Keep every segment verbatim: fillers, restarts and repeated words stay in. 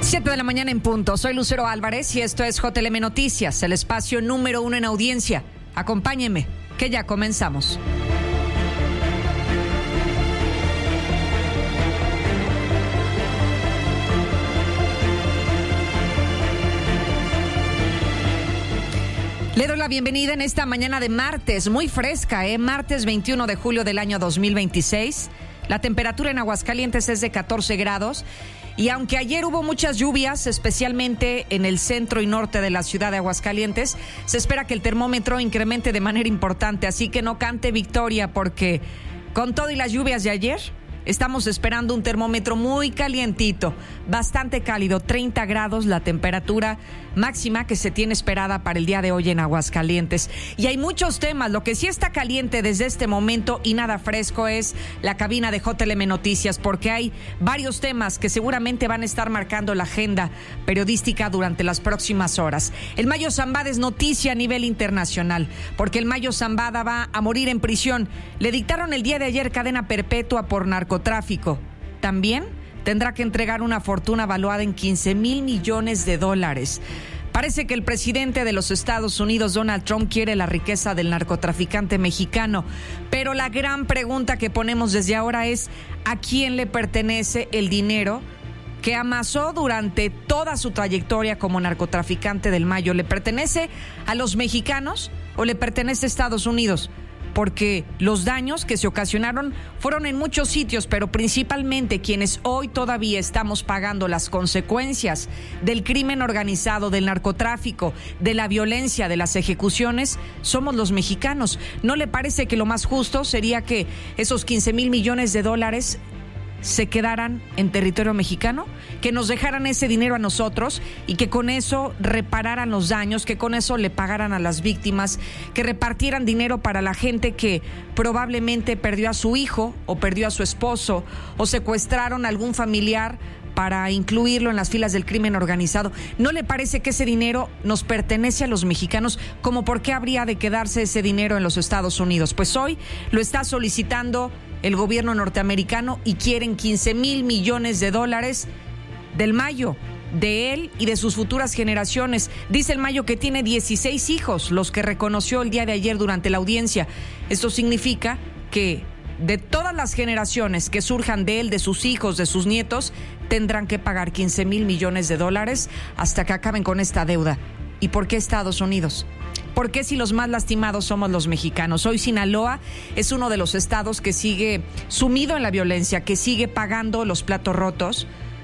siete de la mañana en punto. Soy Lucero Álvarez y esto es J L M Noticias, el espacio número uno en audiencia. Acompáñenme, que ya comenzamos. Le doy la bienvenida en esta mañana de martes, muy fresca, ¿eh? Martes veintiuno de julio del año dos mil veintiséis. La temperatura en Aguascalientes es de catorce grados. Y aunque ayer hubo muchas lluvias, especialmente en el centro y norte de la ciudad de Aguascalientes, se espera que el termómetro incremente de manera importante. Así que no cante victoria, porque con todo y las lluvias de ayer, estamos esperando un termómetro muy calientito, bastante cálido, treinta grados la temperatura máxima que se tiene esperada para el día de hoy en Aguascalientes. Y hay muchos temas. Lo que sí está caliente desde este momento y nada fresco es la cabina de J L M Noticias, porque hay varios temas que seguramente van a estar marcando la agenda periodística durante las próximas horas. El Mayo Zambada es noticia a nivel internacional, porque el Mayo Zambada va a morir en prisión. Le dictaron el día de ayer cadena perpetua por narcotráfico. Tráfico. También tendrá que entregar una fortuna valuada en quince mil millones de dólares. Parece que el presidente de los Estados Unidos, Donald Trump, quiere la riqueza del narcotraficante mexicano. Pero la gran pregunta que ponemos desde ahora es: ¿a quién le pertenece el dinero que amasó durante toda su trayectoria como narcotraficante del Mayo? ¿Le pertenece a los mexicanos o le pertenece a Estados Unidos? Porque los daños que se ocasionaron fueron en muchos sitios, pero principalmente quienes hoy todavía estamos pagando las consecuencias del crimen organizado, del narcotráfico, de la violencia, de las ejecuciones, somos los mexicanos. ¿No le parece que lo más justo sería que esos quince mil millones de dólares se quedaran en territorio mexicano, que nos dejaran ese dinero a nosotros y que con eso repararan los daños, que con eso le pagaran a las víctimas, que repartieran dinero para la gente que probablemente perdió a su hijo o perdió a su esposo o secuestraron a algún familiar para incluirlo en las filas del crimen organizado? ¿No le parece que ese dinero nos pertenece a los mexicanos? ¿Cómo por qué habría de quedarse ese dinero en los Estados Unidos? Pues hoy lo está solicitando el gobierno norteamericano y quieren quince mil millones de dólares del Mayo, de él y de sus futuras generaciones. Dice el Mayo que tiene dieciséis hijos, los que reconoció el día de ayer durante la audiencia. Esto significa que de todas las generaciones que surjan de él, de sus hijos, de sus nietos, tendrán que pagar quince mil millones de dólares hasta que acaben con esta deuda. ¿Y por qué Estados Unidos? ¿Por qué si los más lastimados somos los mexicanos? Hoy Sinaloa es uno de los estados que sigue sumido en la violencia, que sigue pagando los platos rotos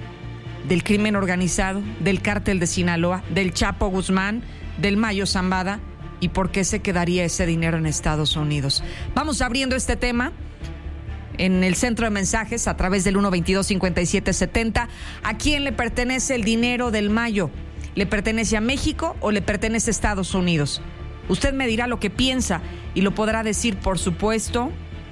del crimen organizado, del cártel de Sinaloa, del Chapo Guzmán, del Mayo Zambada. ¿Y por qué se quedaría ese dinero en Estados Unidos? Vamos abriendo este tema en el centro de mensajes a través del uno veintidós cincuenta y siete setenta. ¿A quién le pertenece el dinero del Mayo? ¿Le pertenece a México o le pertenece a Estados Unidos? Usted me dirá lo que piensa y lo podrá decir, por supuesto,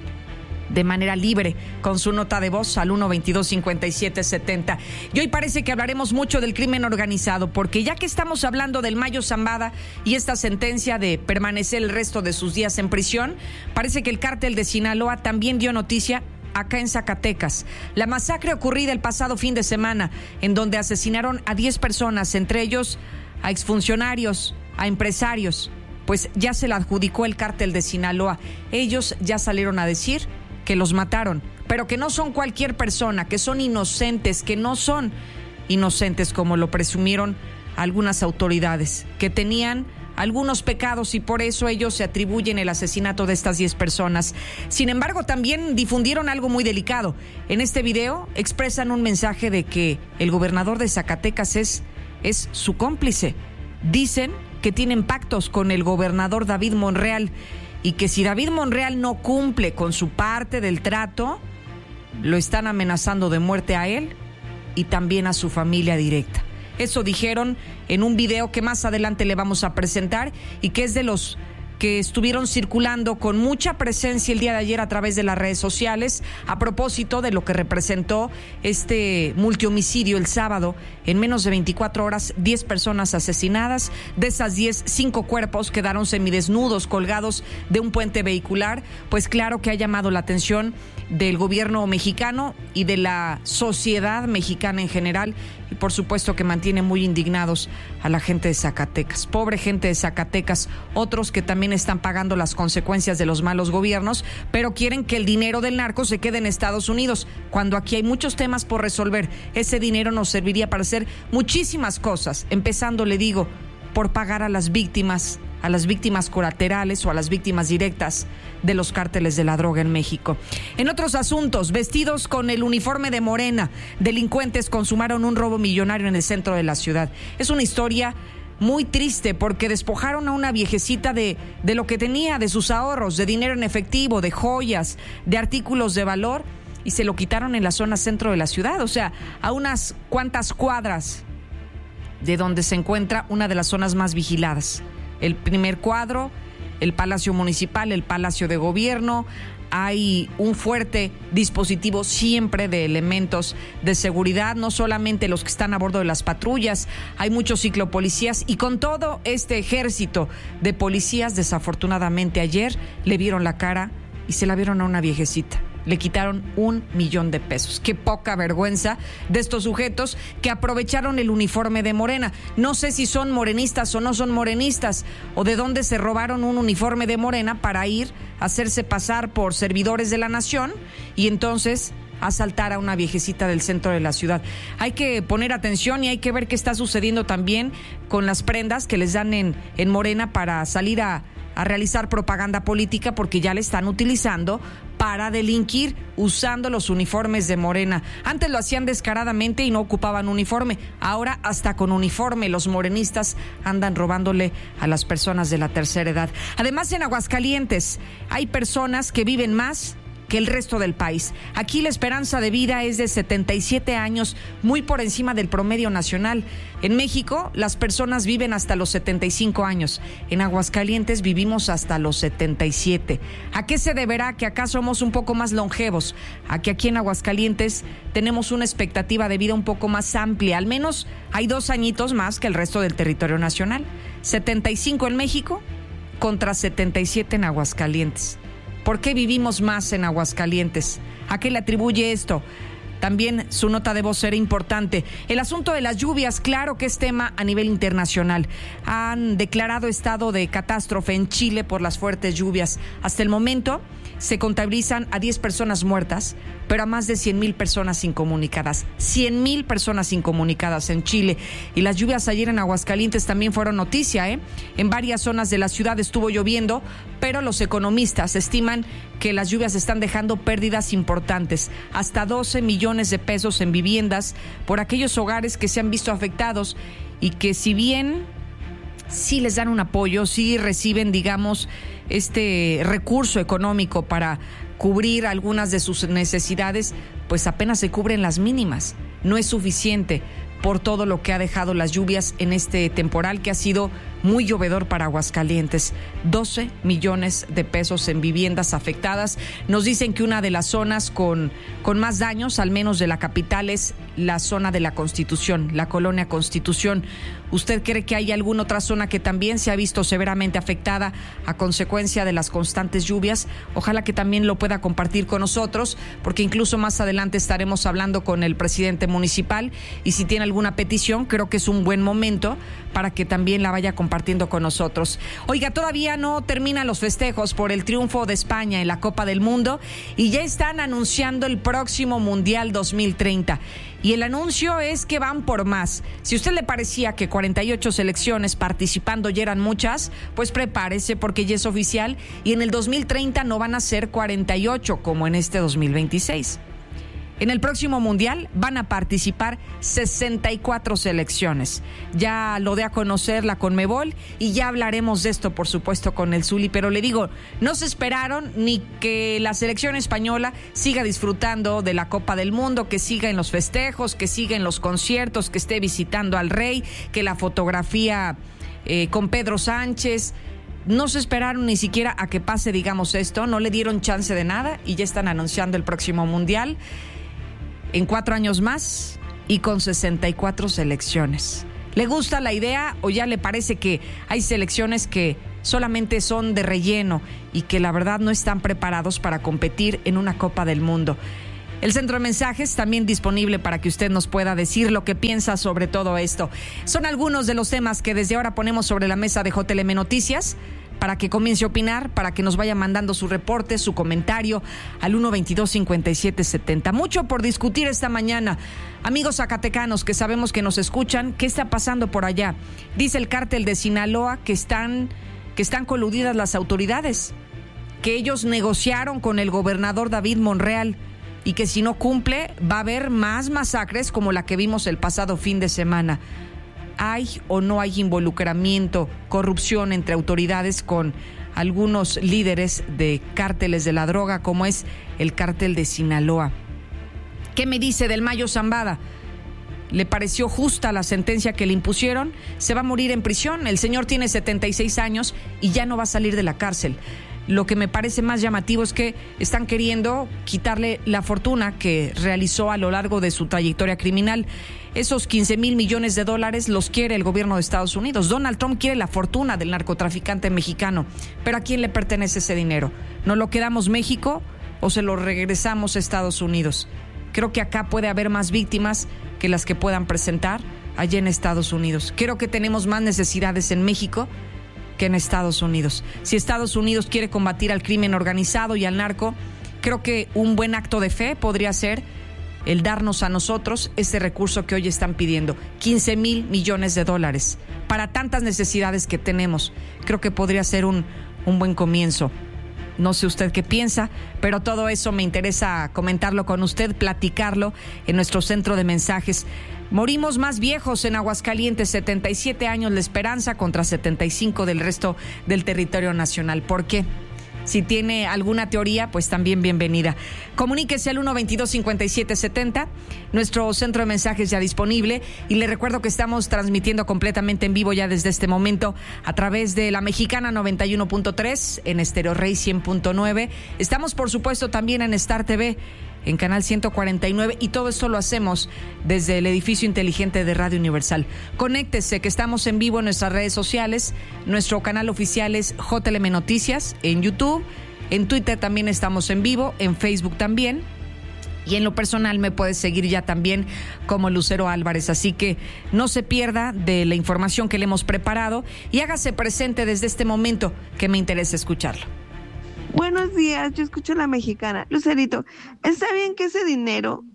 de manera libre, con su nota de voz al uno veintidós cincuenta y siete setenta. Y hoy parece que hablaremos mucho del crimen organizado, porque ya que estamos hablando del Mayo Zambada y esta sentencia de permanecer el resto de sus días en prisión, parece que el cártel de Sinaloa también dio noticia acá en Zacatecas. La masacre ocurrida el pasado fin de semana, en donde asesinaron a diez personas, entre ellos a exfuncionarios, a empresarios, pues ya se la adjudicó el cártel de Sinaloa. Ellos ya salieron a decir que los mataron, pero que no son cualquier persona, que son inocentes, que no son inocentes como lo presumieron algunas autoridades, que tenían algunos pecados y por eso ellos se atribuyen el asesinato de estas diez personas. Sin embargo, también difundieron algo muy delicado. En este video expresan un mensaje de que el gobernador de Zacatecas es, es su cómplice. Dicen que tienen pactos con el gobernador David Monreal y que si David Monreal no cumple con su parte del trato, lo están amenazando de muerte a él y también a su familia directa. Eso dijeron en un video que más adelante le vamos a presentar y que es de los que estuvieron circulando con mucha presencia el día de ayer a través de las redes sociales a propósito de lo que representó este multihomicidio el sábado. En menos de veinticuatro horas, diez personas asesinadas. De esas diez, cinco cuerpos quedaron semidesnudos colgados de un puente vehicular. Pues claro que ha llamado la atención del gobierno mexicano y de la sociedad mexicana en general, y por supuesto que mantiene muy indignados a la gente de Zacatecas. Pobre gente de Zacatecas, otros que también están pagando las consecuencias de los malos gobiernos, pero quieren que el dinero del narco se quede en Estados Unidos, cuando aquí hay muchos temas por resolver. Ese dinero nos serviría para hacer muchísimas cosas, empezando, le digo, por pagar a las víctimas, a las víctimas colaterales o a las víctimas directas de los cárteles de la droga en México. En otros asuntos, vestidos con el uniforme de Morena, delincuentes consumaron un robo millonario en el centro de la ciudad. Es una historia muy triste porque despojaron a una viejecita de, de lo que tenía, de sus ahorros, de dinero en efectivo, de joyas, de artículos de valor, y se lo quitaron en la zona centro de la ciudad, o sea, a unas cuantas cuadras de donde se encuentra una de las zonas más vigiladas. El primer cuadro, el Palacio Municipal, el Palacio de Gobierno. Hay un fuerte dispositivo siempre de elementos de seguridad, no solamente los que están a bordo de las patrullas, hay muchos ciclopolicías, y con todo este ejército de policías, desafortunadamente ayer le vieron la cara y se la vieron a una viejecita. Le quitaron un millón de pesos. Qué poca vergüenza de estos sujetos que aprovecharon el uniforme de Morena. No sé si son morenistas o no son morenistas, o de dónde se robaron un uniforme de Morena para ir a hacerse pasar por servidores de la nación y entonces asaltar a una viejecita del centro de la ciudad. Hay que poner atención y hay que ver qué está sucediendo también con las prendas que les dan en, en Morena para salir a, a realizar propaganda política, porque ya le están utilizando para delinquir usando los uniformes de Morena. Antes lo hacían descaradamente y no ocupaban uniforme. Ahora hasta con uniforme los morenistas andan robándole a las personas de la tercera edad. Además, en Aguascalientes hay personas que viven más que el resto del país. Aquí la esperanza de vida es de setenta y siete años, muy por encima del promedio nacional. En México, las personas viven hasta los setenta y cinco años. En Aguascalientes vivimos hasta los setenta y siete. ¿A qué se deberá que acá somos un poco más longevos? A que aquí en Aguascalientes tenemos una expectativa de vida un poco más amplia. Al menos hay dos añitos más que el resto del territorio nacional. setenta y cinco en México contra setenta y siete en Aguascalientes. ¿Por qué vivimos más en Aguascalientes? ¿A qué le atribuye esto? También su nota de voz era importante. El asunto de las lluvias, claro que es tema a nivel internacional. Han declarado estado de catástrofe en Chile por las fuertes lluvias. Hasta el momento se contabilizan a diez personas muertas, pero a más de cien mil personas incomunicadas. cien mil personas incomunicadas en Chile. Y las lluvias ayer en Aguascalientes también fueron noticia, ¿eh? En varias zonas de la ciudad estuvo lloviendo, pero los economistas estiman que las lluvias están dejando pérdidas importantes, hasta doce millones de pesos en viviendas por aquellos hogares que se han visto afectados y que, si bien sí les dan un apoyo, sí reciben, digamos, este recurso económico para cubrir algunas de sus necesidades, pues apenas se cubren las mínimas. No es suficiente por todo lo que ha dejado las lluvias en este temporal que ha sido muy llovedor para Aguascalientes. doce millones de pesos en viviendas afectadas. Nos dicen que una de las zonas con, con más daños, al menos de la capital, es la zona de la Constitución, la colonia Constitución. ¿Usted cree que hay alguna otra zona que también se ha visto severamente afectada a consecuencia de las constantes lluvias? Ojalá que también lo pueda compartir con nosotros, porque incluso más adelante estaremos hablando con el presidente municipal, y si tiene alguna petición, creo que es un buen momento para que también la vaya compartiendo con nosotros. Oiga, todavía no terminan los festejos por el triunfo de España en la Copa del Mundo y ya están anunciando el próximo Mundial dos mil treinta. Y el anuncio es que van por más. Si a usted le parecía que cuarenta y ocho selecciones participando ya eran muchas, pues prepárese, porque ya es oficial, y en el dos mil treinta no van a ser cuarenta y ocho como en este dos mil veintiséis. En el próximo Mundial van a participar sesenta y cuatro selecciones. Ya lo de a conocer la Conmebol y ya hablaremos de esto, por supuesto, con el Zuli. Pero le digo, no se esperaron ni que la selección española siga disfrutando de la Copa del Mundo, que siga en los festejos, que siga en los conciertos, que esté visitando al rey, que la fotografía eh, con Pedro Sánchez. no se esperaron ni siquiera a que pase, digamos, esto, no le dieron chance de nada y ya están anunciando el próximo mundial en cuatro años más y con sesenta y cuatro selecciones. ¿Le gusta la idea o ya le parece que hay selecciones que solamente son de relleno y que la verdad no están preparados para competir en una Copa del Mundo? El centro de mensajes también disponible para que usted nos pueda decir lo que piensa sobre todo esto. Son algunos de los temas que desde ahora ponemos sobre la mesa de J L M Noticias para que comience a opinar, para que nos vaya mandando su reporte, su comentario al uno veintidós cincuenta y siete setenta. Mucho por discutir esta mañana. Amigos zacatecanos que sabemos que nos escuchan, ¿qué está pasando por allá? Dice el cártel de Sinaloa que están, que están coludidas las autoridades, que ellos negociaron con el gobernador David Monreal y que si no cumple va a haber más masacres como la que vimos el pasado fin de semana. ¿Hay o no hay involucramiento, corrupción entre autoridades con algunos líderes de cárteles de la droga, como es el cártel de Sinaloa? ¿Qué me dice del Mayo Zambada? ¿Le pareció justa la sentencia que le impusieron? Se va a morir en prisión. El señor tiene setenta y seis años y ya no va a salir de la cárcel. Lo que me parece más llamativo es que están queriendo quitarle la fortuna que realizó a lo largo de su trayectoria criminal. Esos quince mil millones de dólares los quiere el gobierno de Estados Unidos. Donald Trump quiere la fortuna del narcotraficante mexicano. ¿Pero a quién le pertenece ese dinero? ¿Nos lo quedamos México o se lo regresamos a Estados Unidos? Creo que acá puede haber más víctimas que las que puedan presentar allá en Estados Unidos. Creo que tenemos más necesidades en México que en Estados Unidos. Si Estados Unidos quiere combatir al crimen organizado y al narco, creo que un buen acto de fe podría ser el darnos a nosotros ese recurso que hoy están pidiendo, quince mil millones de dólares, para tantas necesidades que tenemos. Creo que podría ser un, un buen comienzo. No sé usted qué piensa, pero todo eso me interesa comentarlo con usted, platicarlo en nuestro centro de mensajes. Morimos más viejos en Aguascalientes, setenta y siete años la esperanza contra setenta y cinco del resto del territorio nacional. ¿Por qué? Si tiene alguna teoría, pues también bienvenida. Comuníquese al uno veintidós cincuenta y siete setenta, nuestro centro de mensajes ya disponible. Y le recuerdo que estamos transmitiendo completamente en vivo ya desde este momento a través de la Mexicana noventa y uno punto tres, en Estéreo Rey cien punto nueve. Estamos, por supuesto, también en Star T V, en Canal ciento cuarenta y nueve, y todo esto lo hacemos desde el edificio inteligente de Radio Universal. Conéctese, que estamos en vivo en nuestras redes sociales. Nuestro canal oficial es J L M Noticias en YouTube, en Twitter también estamos en vivo, en Facebook también, y en lo personal me puede seguir ya también como Lucero Álvarez. Así que no se pierda de la información que le hemos preparado y hágase presente desde este momento, que me interesa escucharlo. Buenos días, yo escucho La Mexicana. Lucerito, está bien que ese dinero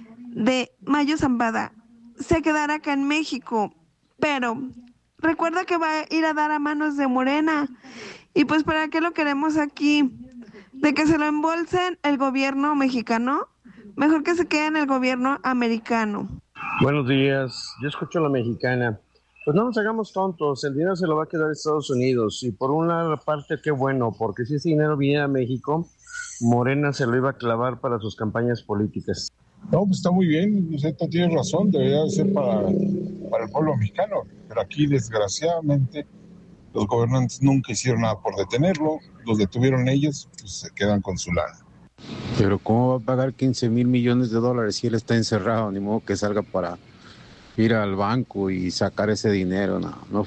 de Mayo Zambada se quedara acá en México, pero recuerda que va a ir a dar a manos de Morena. Y pues, ¿para qué lo queremos aquí? ¿De que se lo embolsen el gobierno mexicano? Mejor que se quede en el gobierno americano. Buenos días, yo escucho La Mexicana. Pues no nos hagamos tontos, el dinero se lo va a quedar a Estados Unidos, y por una parte qué bueno, porque si ese dinero viniera a México, Morena se lo iba a clavar para sus campañas políticas. No, pues está muy bien, usted tiene razón, debería de ser para, para el pueblo mexicano, pero aquí desgraciadamente los gobernantes nunca hicieron nada por detenerlo, los detuvieron ellos, pues se quedan con su lana. Pero ¿cómo va a pagar quince mil millones de dólares si él está encerrado? Ni modo que salga para ir al banco y sacar ese dinero. No, no.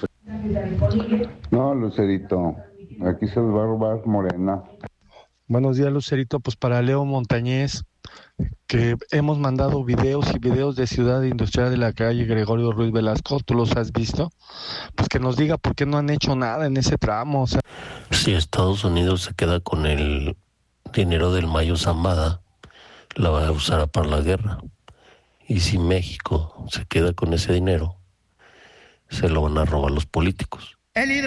No, Lucerito, aquí se los va a robar Morena. Buenos días, Lucerito. Pues para Leo Montañez, que hemos mandado videos y videos de Ciudad Industrial de la calle Gregorio Ruiz Velasco, ¿tú los has visto? Pues que nos diga por qué no han hecho nada en ese tramo. O sea, si Estados Unidos se queda con el dinero del Mayo Zambada, la va a usar para la guerra. Y si México se queda con ese dinero, se lo van a robar los políticos.